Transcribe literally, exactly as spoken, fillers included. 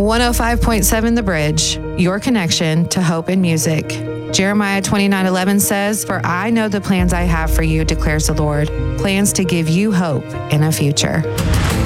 one oh five point seven The Bridge, your connection to hope and music. Jeremiah twenty-nine eleven says, "For I know the plans I have for you, declares the Lord, plans to give you hope in a future."